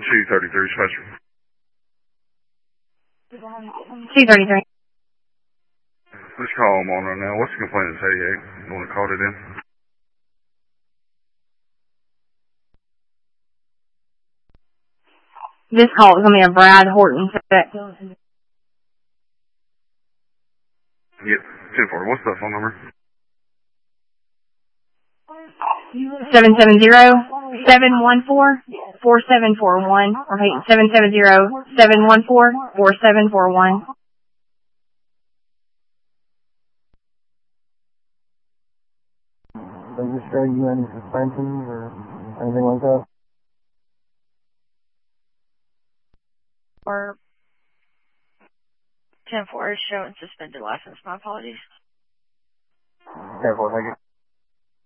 233 special. 233. Let's call them on right now. What's the complaint at 88? You want to call it in? This call is going to be a Brad Horton. Yep, 10-4. What's the phone number? 770-714-4741 or 770-714-4741. Does this show you any suspensions or anything like that? Or 10-4 is showing suspended license. My apologies. 10-4, thank you.